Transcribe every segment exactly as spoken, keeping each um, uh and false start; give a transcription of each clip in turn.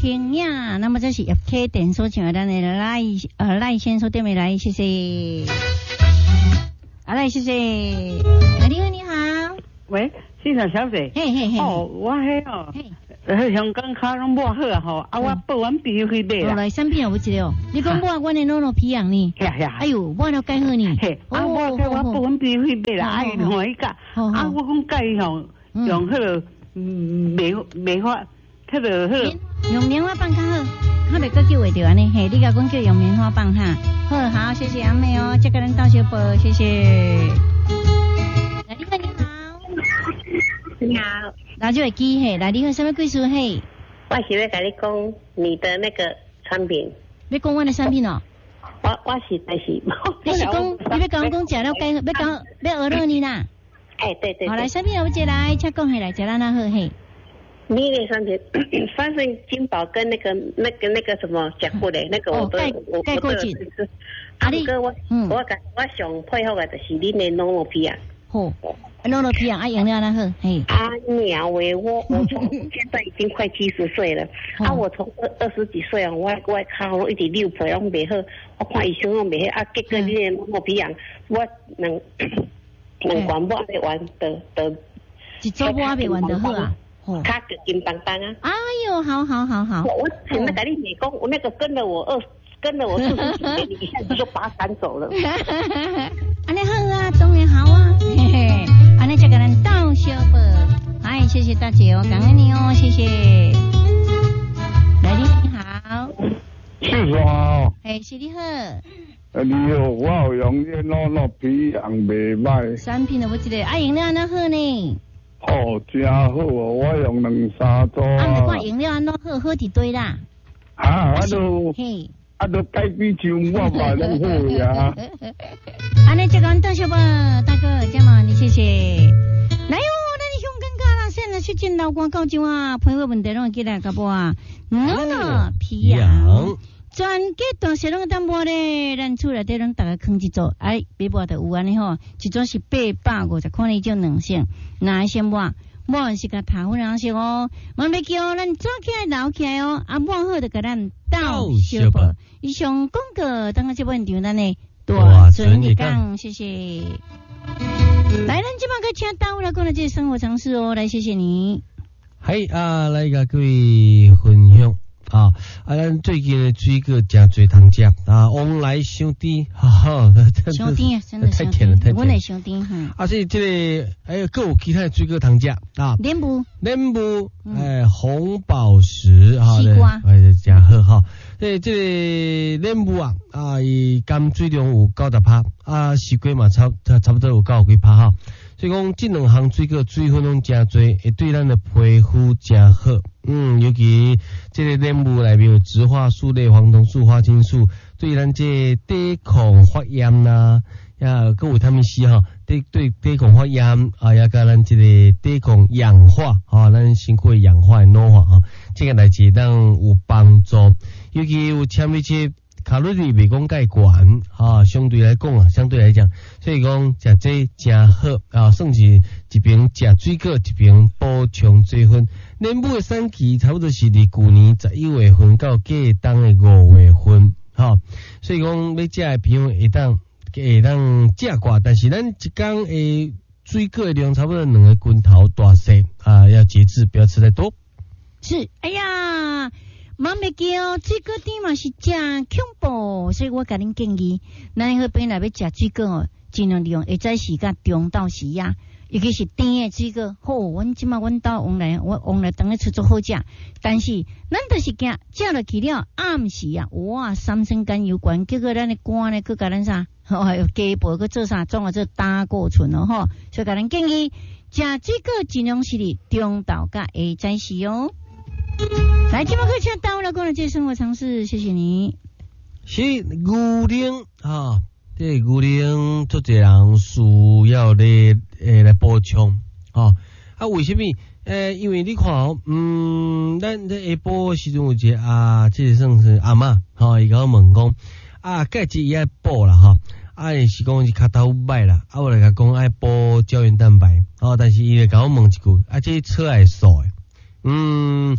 听呀，那么这是叶K电所请咱的赖呃赖先生对面来，谢谢。好赖，谢谢。你好，你好。 喂，先生小姐。 嘿嘿嘿。 哦，我迄哦，呃，香港卡拢抹好啊吼，啊我报完皮去买啦。 来产品有不一个哦，你讲抹我的弄弄皮样呢？ 呀呀。 哎呦，抹了改好呢。 嘿，啊我我报完皮去买啦，啊伊欢喜甲，啊我讲介吼用迄个棉棉花，迄个迄个用棉花棒较好，较袂阁叫会着安尼。嘿，你甲讲叫用棉花棒哈。好，好，谢谢阿妹哦，这个人到小宝，谢谢。来，你好，你好。 你好。 那就会记嘿，来，你有什么贵事嘿？ 我是要跟你讲你的那个产品。 要讲我的产品哦？ 我我是但是。 你是讲你要跟我讲食了该，要讲要学了你啦？ 哎，对对。 好，来，产品有一来，请讲下来，食咱那好嘿。 你的产品，反正金宝跟那个那个那个什么讲过的，那个我都我盖过去。 啊，你哥我我我上配合的就是你的诺诺皮啊。 好。诺诺皮啊，啊，用了那好，嘿。 啊，鸟诶，我我从现在已经快七十岁了，啊，我从二二十几岁啊，我我靠，一直溜皮拢袂好，我看医生拢袂好，啊，结果你诶诺诺皮啊，我能能管我袂完的的， 一周我袂完得好啊。 卡个金邦邦啊！ 哎呦，好好好好。 我前面跟你美工，我那个跟了我二跟了我四十几年，你一下子就把他赶走了。 安尼好啊，当然好啊。嘿嘿，安尼这个人到小宝，哎，谢谢大姐哦，感恩你哦，谢谢。来，你好。 是啥？ 哎，是你好。 呃，你好，我有用的诺诺皮样袂歹。 产品的我记得，啊，用了安那好呢？ 哦，真好哦！我用两三组。啊， 你看用了安怎好好一堆啦？ 啊，啊都，嘿，啊都改比上我买拢好呀。 安尼这个到小宝大哥，这么你谢谢。来哟，咱香港家啦，现在去见老广告就啊，朋友问题拢记来个不啊？诺诺皮羊。全家大小拢当mua咧，咱厝内底拢大家扛一组，哎，买mua就有安尼吼，一组是八百五十块呢，种两性，哪先mua，mua是甲头粉两色哦，万袂记哦，咱抓起来捞起来哦，啊mua好就甲咱倒小宝，以上广告当个这本场咱呢大尊一讲，谢谢。来，咱即摆个请倒来讲的这些生活常识哦，来谢谢你。 嗨啊，来甲各位分享。啊！啊，咱最近的水果真侪通食啊，往来伤甜，哈哈， 伤甜啊，真的太甜了，太甜。 我也伤甜哈。 啊，所以这个还有各有其他的水果通食啊， 莲雾、 莲雾，哎，红宝石啊， 西瓜， 哎，真好哈。这这个莲雾啊，啊，伊含水量有九十趴，啊，西瓜嘛差差不多有九十几趴哈。所以讲，这两项水果水分拢真多，会对咱的皮肤真好。嗯，尤其这个莲雾内面有植化素类、黄酮素、花青素，对咱这抵抗发炎呐，呀，个维他命 C 哈，对对抵抗发炎啊，也甲咱这个抵抗氧化啊，咱身躯氧化老化哈，这个代志咱有帮助。尤其有纤维质。卡路里袂讲介悬啊，相对来讲啊，相对来讲，所以讲食这真好啊，算是一边食水果，一边补充水分。莲雾的产期差不多是伫旧年十一月份到隔当的五月份，哈、啊，所以讲要食的朋友会当会当食过，但是咱一工诶水果的量差不多两个拳头大小啊，要节制，不要吃太多。 是，哎呀。妈咪叫水果店嘛是真恐怖，所以我甲恁建议，咱迄边来要食水果哦，尽量利用会早时甲中到时呀，尤其是甜的水果。好，阮即马阮兜往来，我往来当咧出做好食，但是咱都是惊食落去了暗时啊，哇，三酸甘油酐，结果咱的肝呢，佮甲咱啥，哦，加步佮做啥，总啊做胆固醇咯吼，所以甲咱建议食水果尽量是伫中到甲下早时哦。来，今晚可以请到了，讲了这生活常识，谢谢你。 是牛奶啊，这牛奶做侪人需要咧诶来补充啊。啊，为什么？诶、呃，因为你看哦，嗯，咱这下晡时阵有一个啊，这个算是阿嬷，吼，伊甲我问讲，啊，钙质伊爱补啦，吼，啊，是讲是骹头歹啦，啊，我来甲讲爱补胶原蛋白，哦，但是伊来甲我问一句，啊，这车爱素诶，嗯。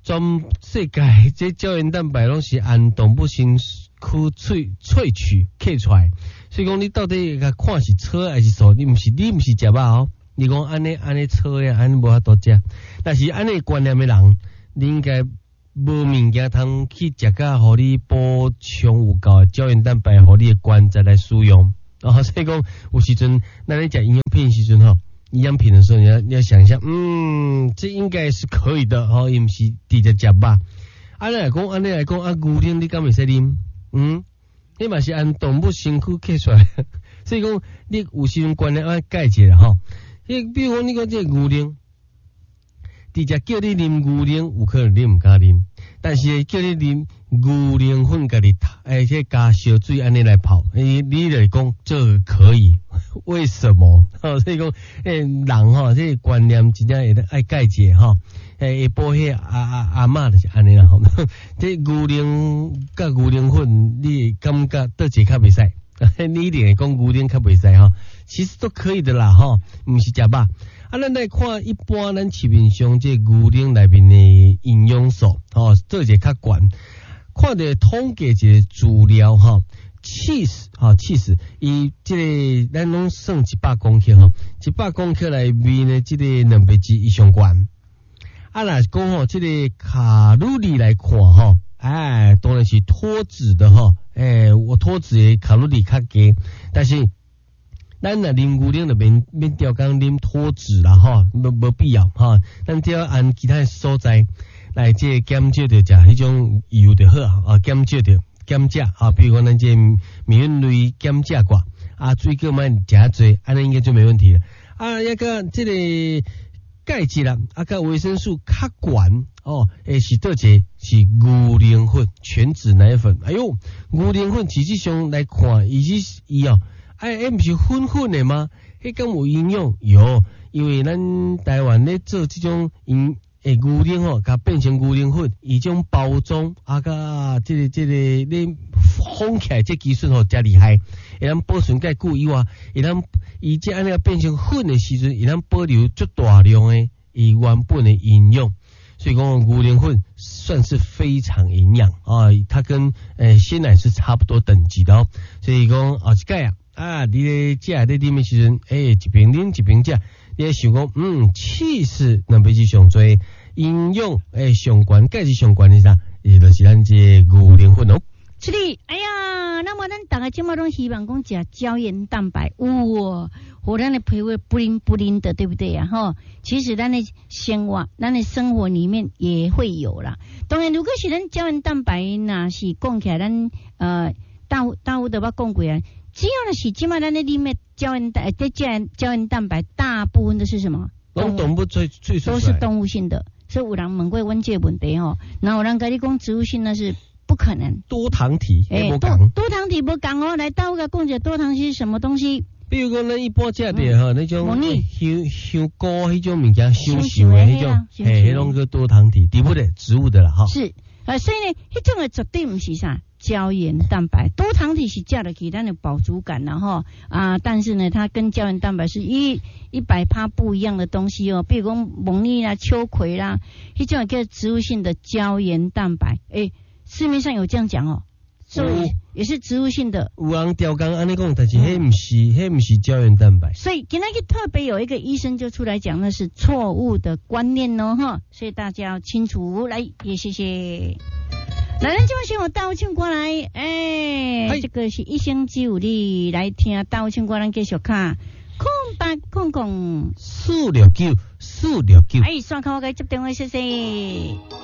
全世界这胶原蛋白拢是按动物身躯萃萃取刻出来，所以讲你到底甲看是错还是错？你毋是你毋是食肉哦，你讲安尼安尼错呀，安尼无法度食。但是安尼观念的人，你应该无物件通去食甲，互你补充有够的胶原蛋白，互你的关节来使用。哦，所以讲有时阵，咱咧食营养品时阵吼。营养品的时候，你要你要想一下，嗯，这应该是可以的哦，伊毋是直接食吧。安尼来讲，安尼来讲，啊，牛奶你敢会使啉？嗯，你嘛是按动物身躯刻出来，所以讲你有时阵观念要改一下吼。你比如讲，你讲这牛奶，直接叫你啉牛奶，有可能你毋敢啉，但是叫你啉牛奶粉，家己而且加烧水安尼来泡，你你来讲这个可以。为什么？哦，所以讲，诶，人吼，这个观念真正会爱改解吼。诶，会补迄阿阿阿嬷就是安尼啦吼。这牛奶甲牛奶粉，你感觉倒一个较袂使？你一定会讲牛奶较袂使吼。其实都可以的啦吼，毋是食肉。啊，咱来看一般咱市面上这牛奶内面的营养素，吼，做一个较悬。看着统计一个资料吼。cheese 哈 cheese 伊即个咱拢算一百公克吼，一百公克内面呢，即个蛋白质以上悬。啊，若讲吼，即个卡路里来看吼，哎，当然是脱脂的吼，哎，我脱脂的卡路里较低，但是咱若啉牛奶就免免调讲啉脱脂啦吼，无无必要吼，咱只要按其他所在来即个减少着食迄种油就好啊，减少着。减食啊，比如讲咱这米粉类减食过啊，水果买食较多，安尼应该就没问题了。啊，一个这个钙质啦，啊个维生素较悬哦，诶是倒一个是牛奶粉全脂奶粉。哎呦，牛奶粉实际上来看，伊是伊哦，哎诶，不是粉粉的吗？迄敢有营养？有，因为咱台湾咧做这种营。诶，牛奶吼，甲变成牛奶粉，伊种包装啊，甲即个即个你烘起来，这技术吼真厉害，会当保存介久以外，会当伊即安尼变成粉的时阵，会当保留足大量的伊原本的营养，所以讲牛奶粉算是非常营养啊，它跟诶鲜奶是差不多等级的哦，所以讲后一届啊，啊，你咧食咧啉的时阵，诶，一边啉一边食。你想讲，嗯，气势蛋白质上多，营养诶上悬，钙质上悬是啥？伊就是咱这牛奶粉哦。 是的，哎呀，那么咱大家今麦拢希望讲食胶原蛋白，哇，互咱的皮肤不灵不灵的，对不对呀？哈，其实咱的生活，咱的生活里面也会有啦。当然，如果是咱胶原蛋白，那是讲起来，咱呃，大大有都捌讲过啊。只要是今麦咱的里面胶原蛋，这胶原胶原蛋白大部分都是什么？ 动物最最都是动物性的，所以有人问过阮这问题吼，然后有人跟你讲植物性那是不可能。 多糖体， 哎、欸，多多糖体不讲哦，来到我讲者多糖体是什么东西？ 比如讲咱一般食的哈，那种香香菇迄种物件，香香的迄种，嘿，迄种叫多糖体，植物的植物的啦哈。 是，啊，所以呢，迄种的绝对不是啥。胶原蛋白多糖体是食了给咱的饱足感然后啊，但是呢，它跟胶原蛋白是一一百趴不一样的东西哦。比如讲蒙利啦、秋葵啦，这种叫植物性的胶原蛋白，诶，市面上有这样讲哦，所以也是植物性的。 有人调讲安尼讲，但是迄不是，迄不是胶原蛋白。 所以今天特别有一个医生就出来讲，那是错误的观念哦，哈，所以大家要清楚。来，也谢谢。来，咱今晚先我道歉过来，哎、欸，这个是一星期五里来听道歉过来继续看，空八空空四六九四六九， 哎，刷卡我该接电话谢谢。